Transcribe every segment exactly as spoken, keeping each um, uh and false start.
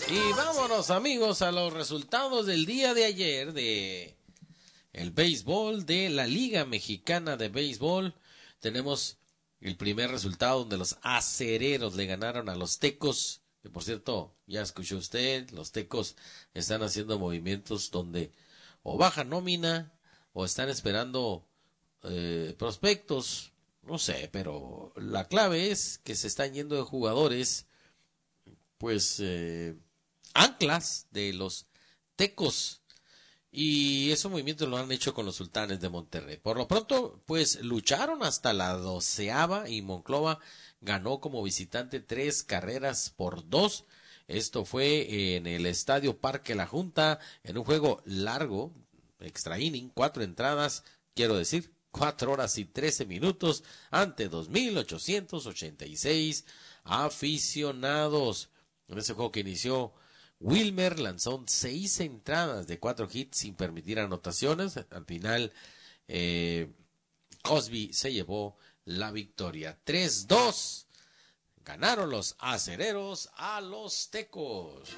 Y vámonos, amigos, a los resultados del día de ayer de el béisbol de la Liga Mexicana de Béisbol. Tenemos el primer resultado donde los acereros le ganaron a los tecos, que por cierto, ya escuchó usted, los tecos están haciendo movimientos donde o bajan nómina o están esperando eh, prospectos, no sé, pero la clave es que se están yendo de jugadores, pues, eh, anclas de los tecos. Y esos movimientos lo han hecho con los Sultanes de Monterrey. Por lo pronto, pues lucharon hasta la doceava y Monclova ganó como visitante tres carreras por dos. Esto fue en el Estadio Parque La Junta, en un juego largo, extra inning, cuatro entradas, quiero decir, cuatro horas y trece minutos, ante dos mil ochocientos ochenta y seis aficionados. En ese juego que inició, Wilmer lanzó seis entradas de cuatro hits sin permitir anotaciones. Al final, eh, Cosby se llevó la victoria. tres dos. Ganaron los acereros a los tecos.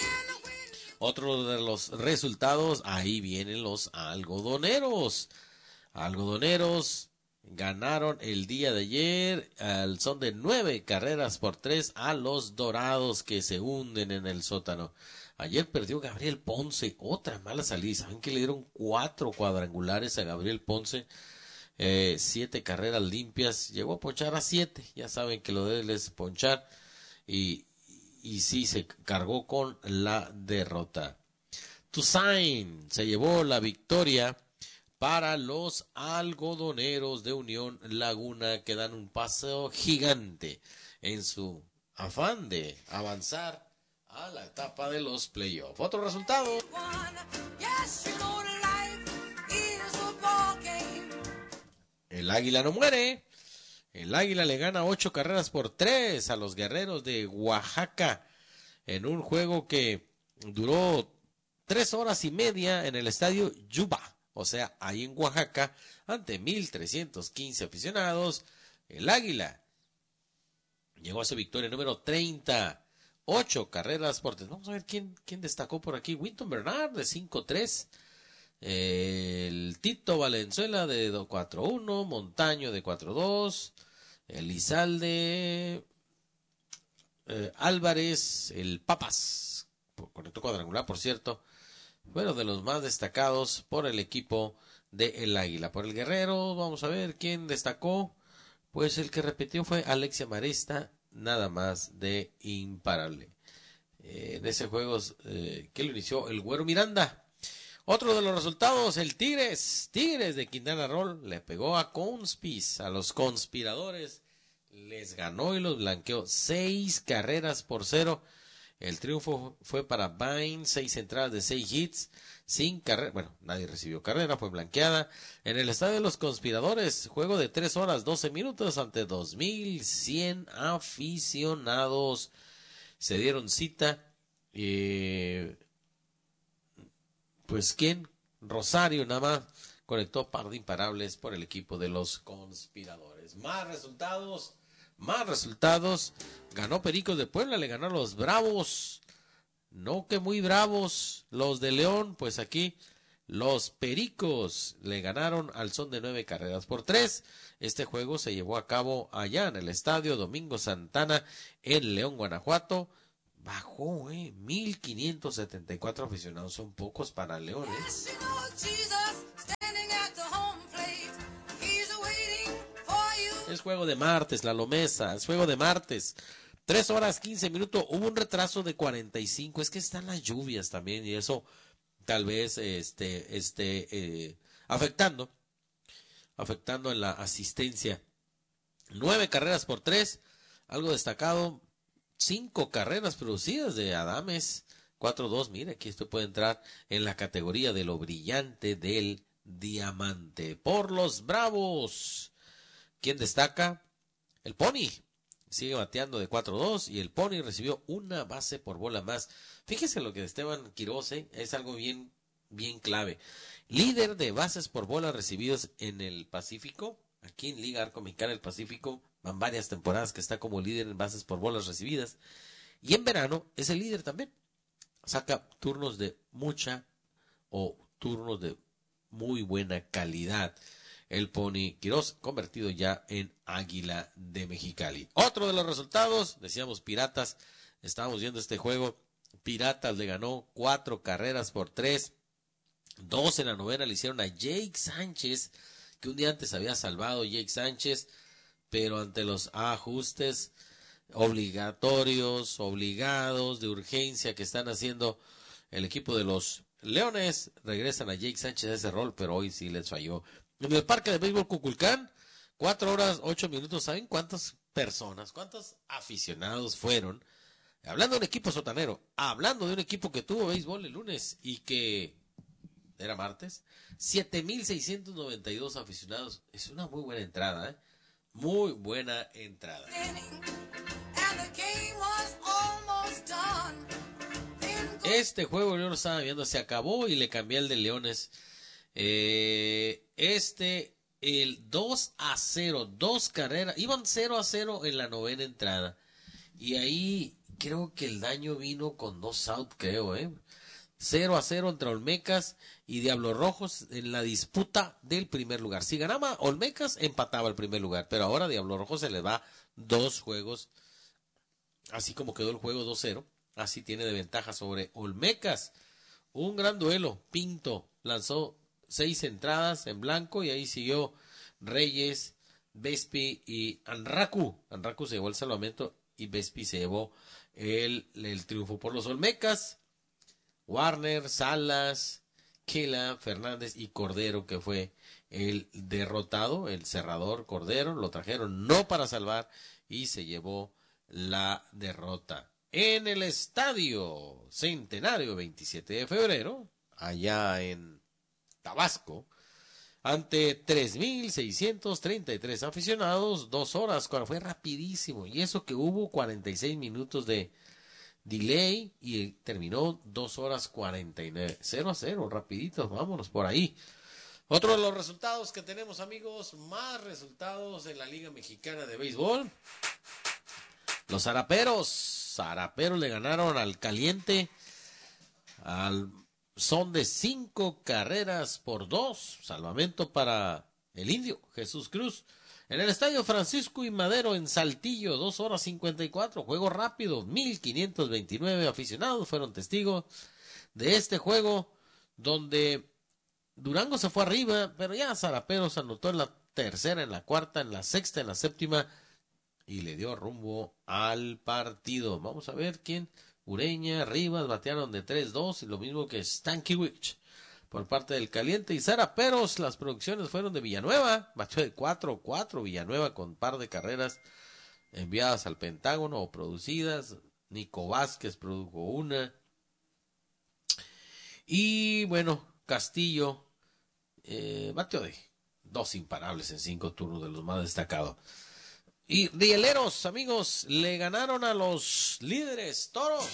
Otro de los resultados, ahí vienen los algodoneros. Algodoneros ganaron el día de ayer al son de nueve carreras por tres a los Dorados, que se hunden en el sótano. Ayer perdió Gabriel Ponce, otra mala salida. ¿Saben que le dieron cuatro cuadrangulares a Gabriel Ponce? Eh, siete carreras limpias, llegó a ponchar a siete. Ya saben que lo de él es ponchar. Y, y sí, se cargó con la derrota. Toussaint se llevó la victoria para los algodoneros de Unión Laguna, que dan un paso gigante en su afán de avanzar a la etapa de los playoffs. Otro resultado. El Águila no muere. El Águila le gana ocho carreras por tres a los Guerreros de Oaxaca en un juego que duró tres horas y media en el estadio Yuba. O sea, ahí en Oaxaca, ante mil trescientos quince aficionados, el Águila llegó a su victoria número treinta. Ocho carreras por tres. Vamos a ver quién, quién destacó por aquí. Winton Bernard de cinco tres. Eh, el Tito Valenzuela de cuatro uno. Montaño de cuatro dos. Elizalde. Eh, Álvarez. El Papas. Conectó cuadrangular, por cierto. Fueron de los más destacados por el equipo de El Águila. Por el Guerrero, vamos a ver quién destacó. Pues el que repitió fue Alexia Marista, nada más de imparable. Eh, en ese juego eh, que lo inició el Güero Miranda. Otro de los resultados, el Tigres. Tigres de Quintana Roo le pegó a Conspis, a los conspiradores. Les ganó y los blanqueó seis carreras por cero. El triunfo fue para Vine, seis entradas de seis hits, sin carrera, bueno, nadie recibió carrera, fue blanqueada. En el estadio de los conspiradores, juego de tres horas doce minutos ante dos mil cien aficionados. Se dieron cita, eh, pues ¿quién? Rosario nada más conectó par de imparables por el equipo de los conspiradores. Más resultados. Más resultados, ganó Pericos de Puebla, le ganó a los Bravos, no que muy bravos, los de León, pues aquí los Pericos le ganaron al son de nueve carreras por tres. Este juego se llevó a cabo allá en el estadio Domingo Santana en León, Guanajuato. Bajó, eh, mil quinientos setenta y cuatro aficionados, son pocos para León, eh. Es juego de martes, la Lomesa, es juego de martes. Tres horas quince minutos, hubo un retraso de cuarenta y cinco, es que están las lluvias también y eso tal vez este, esté eh, afectando, afectando en la asistencia. Nueve carreras por tres, algo destacado, cinco carreras producidas de Adames, cuatro dos, mire, aquí esto puede entrar en la categoría de lo brillante del diamante. Por los Bravos, ¿quién destaca? El Pony. Sigue bateando de cuatro dos y el Pony recibió una base por bola más. Fíjese lo que Esteban Quiroz, ¿eh? Es algo bien, bien clave. Líder de bases por bola recibidos en el Pacífico. Aquí en Liga Arco Mexicana del Pacífico van varias temporadas que está como líder en bases por bolas recibidas. Y en verano es el líder también. saca turnos de mucha o turnos de muy buena calidad. El Pony Quirós, convertido ya en Águila de Mexicali. Otro de los resultados, decíamos Piratas, estábamos viendo este juego, Piratas le ganó cuatro carreras por tres, dos en la novena le hicieron a Jake Sánchez, que un día antes había salvado Jake Sánchez, pero ante los ajustes obligatorios, obligados, de urgencia que están haciendo el equipo de los Leones, regresan a Jake Sánchez a ese rol, pero hoy sí les falló. En el Parque de Béisbol Cuculcán, cuatro horas, ocho minutos. ¿Saben cuántas personas, cuántos aficionados fueron? Hablando de un equipo sotanero, hablando de un equipo que tuvo béisbol el lunes y que era martes, siete mil seiscientos noventa y dos aficionados. Es una muy buena entrada, ¿eh? Muy buena entrada. Este juego yo lo estaba viendo, se acabó y le cambié el de Leones. Eh, este, el dos a cero, dos carreras, iban cero a cero en la novena entrada. Y ahí creo que el daño vino con dos out, creo, ¿eh? cero a cero entre Olmecas y Diablos Rojos en la disputa del primer lugar. Si ganaba Olmecas, empataba el primer lugar, pero ahora Diablos Rojos se le va dos juegos, así como quedó el juego dos cero, así tiene de ventaja sobre Olmecas. Un gran duelo, Pinto lanzó seis entradas en blanco y ahí siguió Reyes, Vespi y Anraku. Anraku se llevó el salvamento y Vespi se llevó el, el triunfo por los Olmecas. Warner, Salas, Kela, Fernández y Cordero, que fue el derrotado, el cerrador Cordero, lo trajeron no para salvar y se llevó la derrota. En el Estadio Centenario, veintisiete de febrero, allá en Tabasco, ante tres mil seiscientos treinta y tres aficionados, dos horas, fue rapidísimo, y eso que hubo cuarenta y seis minutos de delay y terminó dos horas cuarenta y nueve, cero a cero, rapidito, vámonos por ahí. Otro de los resultados que tenemos, amigos, más resultados en la Liga Mexicana de Béisbol. Los Zaraperos, Zaraperos le ganaron al Caliente al son de cinco carreras por dos, salvamento para el Indio Jesús Cruz. En el Estadio Francisco y Madero en Saltillo, dos horas cincuenta y cuatro, juego rápido, mil quinientos veintinueve aficionados fueron testigos de este juego, donde Durango se fue arriba, pero ya Zaraperos anotó en la tercera, en la cuarta, en la sexta, en la séptima, y le dio rumbo al partido. Vamos a ver quién, Ureña, Rivas, batearon de tres dos, y lo mismo que Stankiewicz por parte del Caliente, y Zaraperos, las producciones fueron de Villanueva, batió de cuatro cuatro, Villanueva con par de carreras enviadas al Pentágono o producidas, Nico Vázquez produjo una, y bueno, Castillo eh, batió de dos imparables en cinco turnos, de los más destacados. Y Rieleros, amigos, le ganaron a los líderes Toros.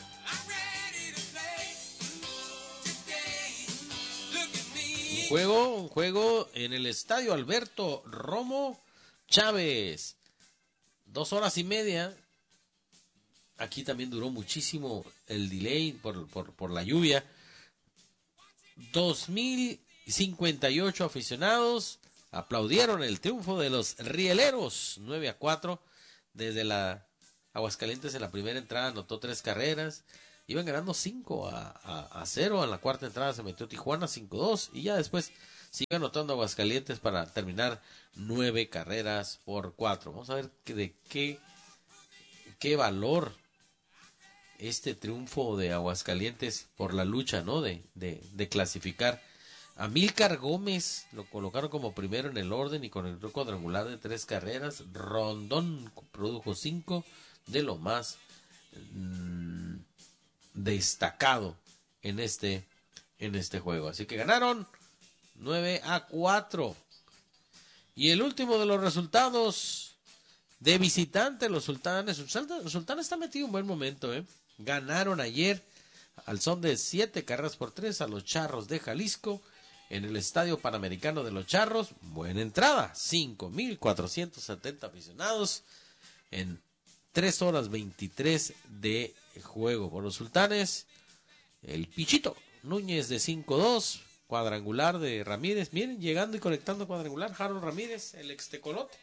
Un juego, un juego en el Estadio Alberto Romo Chávez. Dos horas y media. Aquí también duró muchísimo el delay por, por, por la lluvia. Dos mil cincuenta y ocho aficionados aplaudieron el triunfo de los Rieleros, nueve a cuatro. Desde la Aguascalientes en la primera entrada anotó tres carreras. Iban ganando cinco a cero. En la cuarta entrada se metió Tijuana cinco dos. Y ya después sigue anotando Aguascalientes para terminar nueve carreras por cuatro. Vamos a ver de qué, qué valor este triunfo de Aguascalientes por la lucha, ¿no? De, de, de clasificar. Amílcar Gómez lo colocaron como primero en el orden y con el cuadrangular de tres carreras. Rondón produjo cinco, de lo más mmm, destacado en este, en este juego. Así que ganaron nueve a cuatro. Y el último de los resultados de visitante, los Sultanes. Los Sultanes está metido en un buen momento, ¿eh? Ganaron ayer al son de siete carreras por tres a los Charros de Jalisco en el Estadio Panamericano de los Charros. Buena entrada, cinco mil cuatrocientos setenta aficionados en tres horas veintitrés de juego. Por los Sultanes, el Pichito Núñez de cinco dos, cuadrangular de Ramírez. Miren, llegando y conectando cuadrangular, Harold Ramírez, el ex tecolote.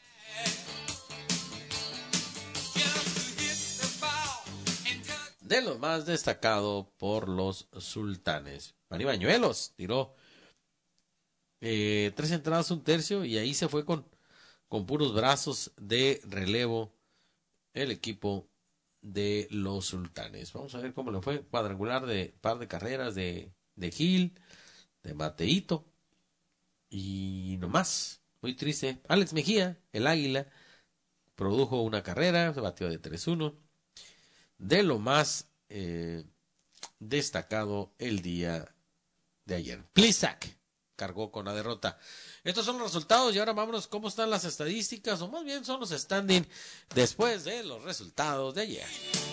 De lo más destacado por los Sultanes. Manny Bañuelos tiró eh, tres entradas, un tercio, y ahí se fue con, con puros brazos de relevo el equipo de los Sultanes. Vamos a ver cómo le fue. Cuadrangular de par de carreras de, de Gil, de Mateito, y nomás. Muy triste. Alex Mejía, el Águila, produjo una carrera, se batió de tres uno. De lo más eh, destacado el día de ayer. Plisak cargó con la derrota. Estos son los resultados y ahora vámonos cómo están las estadísticas, o más bien son los standing después de los resultados de ayer.